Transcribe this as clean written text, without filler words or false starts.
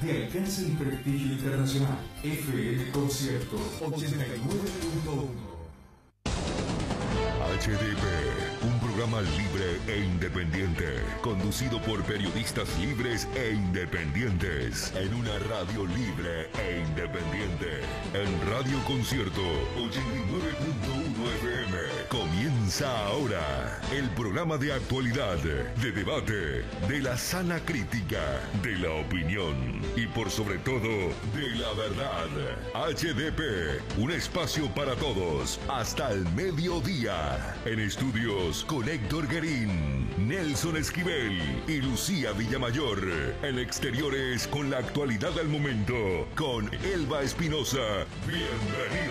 de alcance y prestigio internacional. FM Concierto 89.1. HDP, un programa libre e independiente, conducido por periodistas libres e independientes, en una radio libre e independiente. En Radio Concierto 89.1 FM, comienza ahora el programa de actualidad, de debate, de la sana crítica, de la opinión y por sobre todo, de la verdad. HDP, un espacio para todos, hasta el mediodía. En estudios con Héctor Guerín, Nelson Esquivel y Lucía Villamayor. En exteriores con la actualidad al momento, con Elba Espinosa. Bienvenidos.